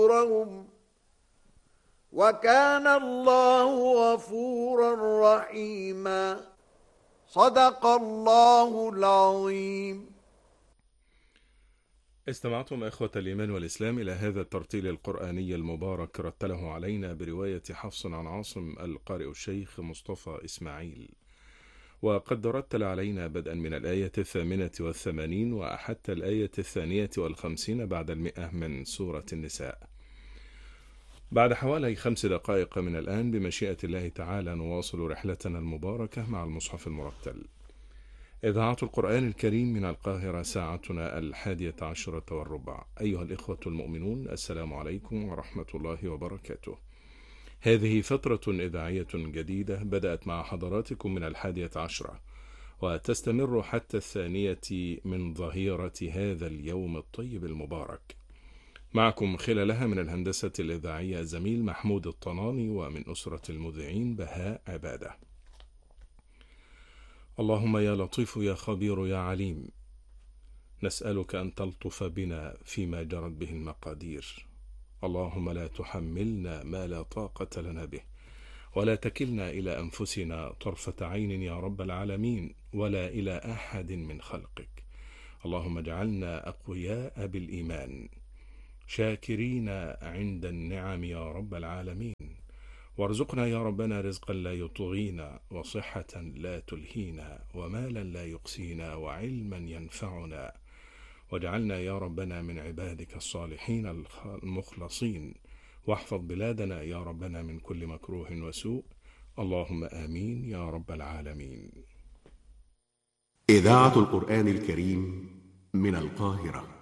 أجورهم وكان الله غفورا رحيما. صدق الله العظيم. استمعتم إخوة الإيمان والإسلام إلى هذا الترتيل القرآني المبارك، رتله علينا برواية حفص عن عاصم القارئ الشيخ مصطفى إسماعيل، وقد رتل علينا بدءا من الآية 88 وحتى الآية 52 بعد 100 من سورة النساء. بعد حوالي 5 دقائق من الآن بمشيئة الله تعالى نواصل رحلتنا المباركة مع المصحف المرتل. إذاعة القرآن الكريم من القاهرة، ساعتنا 11:15. أيها الإخوة المؤمنون، السلام عليكم ورحمة الله وبركاته. هذه فترة إذاعية جديدة بدأت مع حضراتكم من 11 وتستمر حتى 2 من ظهيرة هذا اليوم الطيب المبارك. معكم خلالها من الهندسة الإذاعية الزميل محمود الطناني، ومن أسرة المذيعين بهاء عبادة. اللهم يا لطيف يا خبير يا عليم، نسألك أن تلطف بنا فيما جرت به المقادير. اللهم لا تحملنا ما لا طاقة لنا به، ولا تكلنا إلى أنفسنا طرفة عين يا رب العالمين، ولا إلى أحد من خلقك. اللهم اجعلنا أقوياء بالإيمان، شاكرين عند النعم يا رب العالمين، وارزقنا يا ربنا رزقا لا يطغينا، وصحة لا تلهينا، ومالا لا يقسينا، وعلما ينفعنا، واجعلنا يا ربنا من عبادك الصالحين المخلصين، واحفظ بلادنا يا ربنا من كل مكروه وسوء. اللهم آمين يا رب العالمين. إذاعة القرآن الكريم من القاهرة.